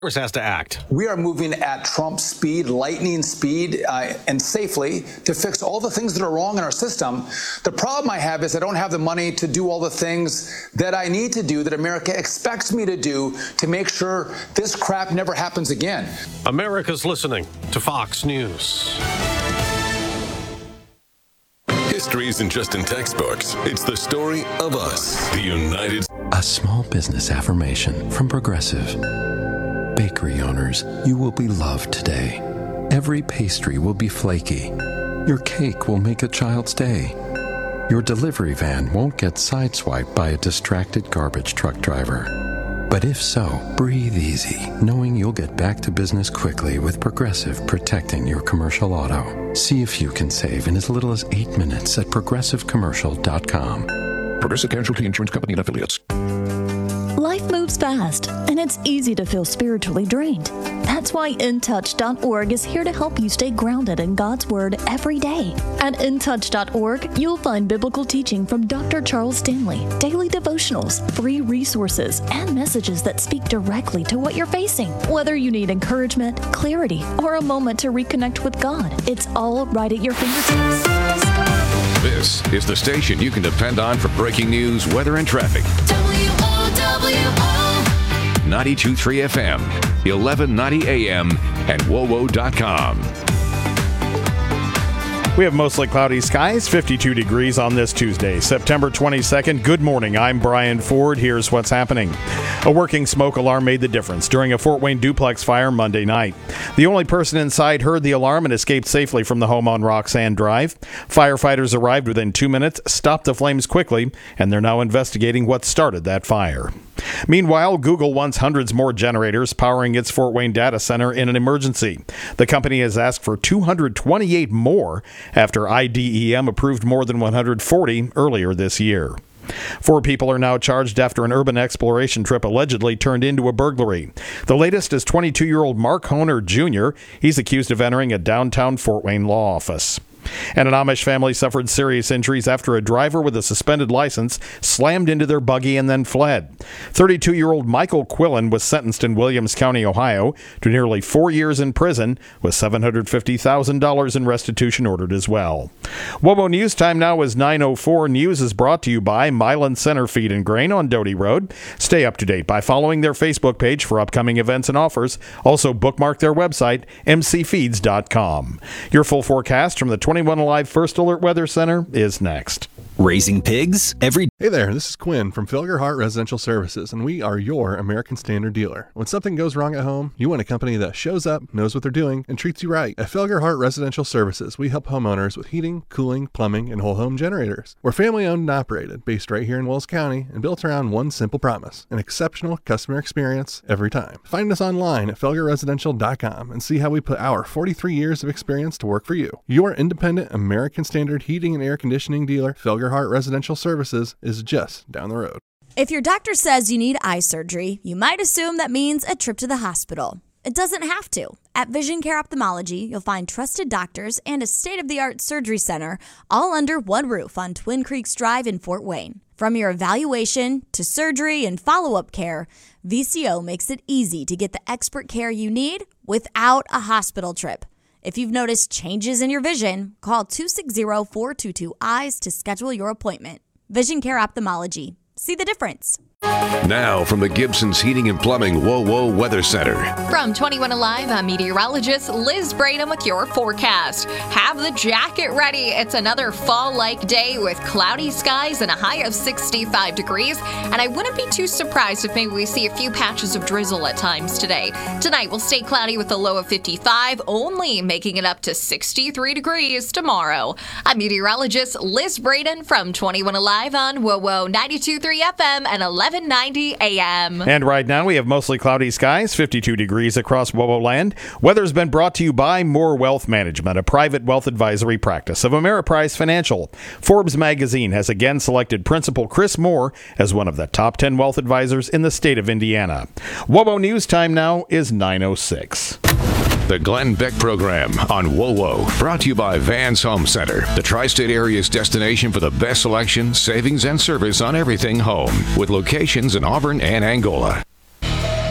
Congress has to act. We are moving at Trump speed, lightning speed, and safely to fix all the things that are wrong in our system. The problem I have is I don't have the money to do all the things that I need to do, that America expects me to do, to make sure this crap never happens again. America's listening to Fox News. History isn't just in textbooks. It's the story of us, the United States. A small business affirmation from Progressive. Bakery owners, you will be loved today. Every pastry will be flaky. Your cake will make a child's day. Your delivery van won't get sideswiped by a distracted garbage truck driver. But if so, breathe easy, knowing you'll get back to business quickly with Progressive protecting your commercial auto. See if you can save in as little as 8 minutes at progressivecommercial.com. Progressive Casualty Insurance Company and Affiliates. Life moves fast, and it's easy to feel spiritually drained. That's why InTouch.org is here to help you stay grounded in God's Word every day. At InTouch.org, you'll find biblical teaching from Dr. Charles Stanley, daily devotionals, free resources, and messages that speak directly to what you're facing. Whether you need encouragement, clarity, or a moment to reconnect with God, it's all right at your fingertips. This is the station you can depend on for breaking news, weather, and traffic. WOWO 92.3 FM, 1190 AM, and WOWO.com. We have mostly cloudy skies, 52 degrees on this Tuesday, September 22nd. Good morning. I'm Brian Ford. Here's what's happening. A working smoke alarm made the difference during a Fort Wayne duplex fire Monday night. The only person inside heard the alarm and escaped safely from the home on Roxanne Drive. Firefighters arrived within 2 minutes, stopped the flames quickly, and they're now investigating what started that fire. Meanwhile, Google wants hundreds more generators powering its Fort Wayne data center in an emergency. The company has asked for 228 more after IDEM approved more than 140 earlier this year. 4 people are now charged after an urban exploration trip allegedly turned into a burglary. The latest is 22-year-old Mark Honer Jr. He's accused of entering a downtown Fort Wayne law office. And an Amish family suffered serious injuries after a driver with a suspended license slammed into their buggy and then fled. 32-year-old Michael Quillen was sentenced in Williams County, Ohio, to nearly 4 years in prison, with $750,000 in restitution ordered as well. WOWO News time now is 9:04. News is brought to you by Milan Center Feed and Grain on Doty Road. Stay up to date by following their Facebook page for upcoming events and offers. Also bookmark their website, mcfeeds.com. Your full forecast from the 21 Alive First Alert Weather Center is next. Raising pigs every... Hey there, this is Quinn from Felger Hart Residential Services, and we are your American Standard dealer. When something goes wrong at home, you want a company that shows up, knows what they're doing, and treats you right. At Felger Hart Residential Services, we help homeowners with heating, cooling, plumbing, and whole home generators. We're family owned and operated, based right here in Wells County, and built around one simple promise: an exceptional customer experience every time. Find us online at felgerresidential.com and see how we put our 43 years of experience to work for you. Your independent American Standard heating and air conditioning dealer, Felger Hart Residential Services, is just down the road. If your doctor says you need eye surgery, you might assume that means a trip to the hospital. It doesn't have to. At Vision Care Ophthalmology, you'll find trusted doctors and a state-of-the-art surgery center all under one roof on Twin Creeks Drive in Fort Wayne. From your evaluation to surgery and follow-up care, VCO makes it easy to get the expert care you need without a hospital trip. If you've noticed changes in your vision, call 260-422-EYES to schedule your appointment. Vision Care Ophthalmology. See the difference. Now from the Gibson's Heating and Plumbing WOWO Weather Center. From 21 Alive, I'm meteorologist Liz Braden with your forecast. Have the jacket ready. It's another fall-like day with cloudy skies and a high of 65 degrees. And I wouldn't be too surprised if maybe we see a few patches of drizzle at times today. Tonight will stay cloudy with a low of 55, only making it up to 63 degrees tomorrow. I'm meteorologist Liz Braden from 21 Alive on WOWO 92.3 FM and 1190 AM. And right now we have mostly cloudy skies, 52 degrees across WOWO land. Weather's been brought to you by More Wealth Management, a private wealth advisory practice of Ameriprise Financial. Forbes magazine has again selected Principal Chris Moore as one of the top 10 wealth advisors in the state of Indiana. WOWO News time now is 9:06. The Glenn Beck Program on WOWO, brought to you by Vans Home Center, the tri-state area's destination for the best selection, savings, and service on everything home, with locations in Auburn and Angola.